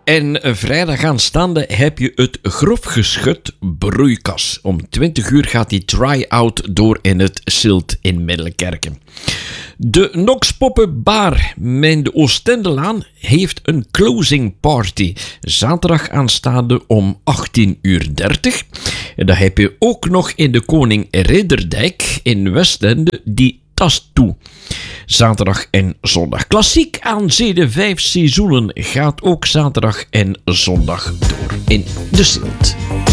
En vrijdag aanstaande heb je het Grof Geschut broeikas. Om 20 uur gaat die try-out door in het Zilt in Middelkerken. De Noxpoppen Bar in de Oostendelaan heeft een closing party. Zaterdag aanstaande om 18:30 uur. En dan heb je ook nog in de Koning Ridderdijk in Westende die tas toe. Zaterdag en zondag. Klassiek aan zee de 5 seizoenen gaat ook zaterdag en zondag door in de Zilt.